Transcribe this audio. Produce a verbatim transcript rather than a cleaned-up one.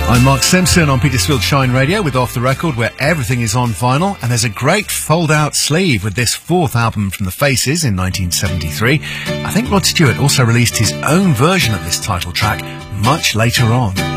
I'm Mark Simpson on Petersfield Shine Radio with Off the Record, where everything is on vinyl, and there's a great fold-out sleeve with this fourth album from the Faces in nineteen seventy-three. I think Rod Stewart also released his own version of this title track much later on.